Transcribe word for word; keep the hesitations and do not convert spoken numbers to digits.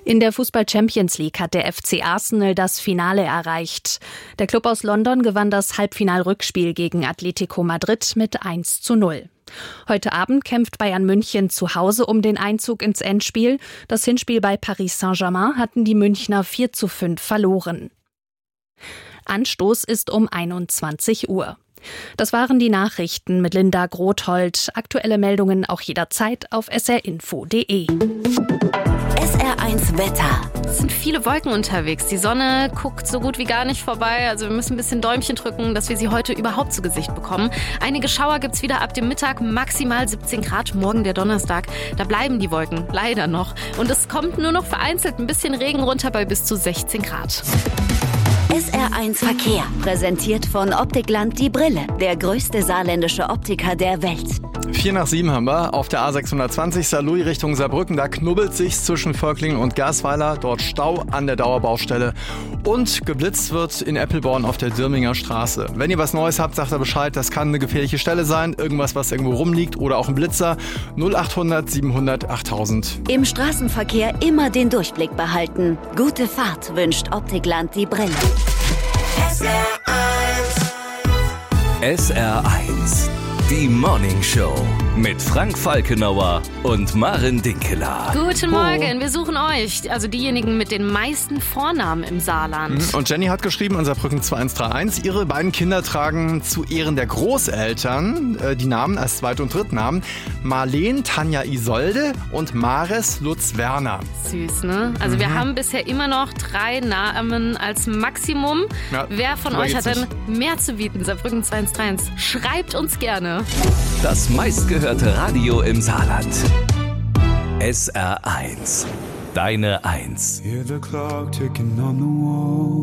In der Fußball-Champions League hat der F C Arsenal das Finale erreicht. Der Klub aus London gewann das Halbfinal-Rückspiel gegen Atletico Madrid mit eins zu null. Heute Abend kämpft Bayern München zu Hause um den Einzug ins Endspiel. Das Hinspiel bei Paris Saint-Germain hatten die Münchner vier zu fünf verloren. Anstoß ist um einundzwanzig Uhr. Das waren die Nachrichten mit Linda Grothold. Aktuelle Meldungen auch jederzeit auf s r info punkt d e. S R eins Wetter. Es sind viele Wolken unterwegs. Die Sonne guckt so gut wie gar nicht vorbei. Also wir müssen ein bisschen Däumchen drücken, dass wir sie heute überhaupt zu Gesicht bekommen. Einige Schauer gibt's wieder ab dem Mittag, maximal siebzehn Grad. Morgen der Donnerstag. Da bleiben die Wolken leider noch. Und es kommt nur noch vereinzelt ein bisschen Regen runter bei bis zu sechzehn Grad. S R eins Verkehr. Präsentiert von Optikland die Brille. Der größte saarländische Optiker der Welt. Vier nach sieben haben wir auf der A sechshundertzwanzig Saarlouis Richtung Saarbrücken. Da knubbelt sich's zwischen Völklingen und Gersweiler. Dort Stau an der Dauerbaustelle. Und geblitzt wird in Eppelborn auf der Dirminger Straße. Wenn ihr was Neues habt, sagt er Bescheid. Das kann eine gefährliche Stelle sein. Irgendwas, was irgendwo rumliegt oder auch ein Blitzer. null achthundert siebenhundert achttausend. Im Straßenverkehr immer den Durchblick behalten. Gute Fahrt wünscht Optikland die Brille. S R eins. S R eins. Die Morning Show mit Frank Falkenauer und Maren Dinkeler. Guten Morgen, wir suchen euch, also diejenigen mit den meisten Vornamen im Saarland. Und Jenny hat geschrieben, unser Brücken zwei eins drei eins, ihre beiden Kinder tragen zu Ehren der Großeltern äh, die Namen als Zweit- und Drittnamen Marleen Tanja Isolde und Mares Lutz Werner. Süß, ne? Also mhm. wir haben bisher immer noch drei Namen als Maximum. Ja, wer von euch hat denn mehr zu bieten? Saarbrücken zwei eins drei eins. Schreibt uns gerne. Das meistgehörte Radio im Saarland. S R eins. Deine Eins. Hear the clock ticking on the wall.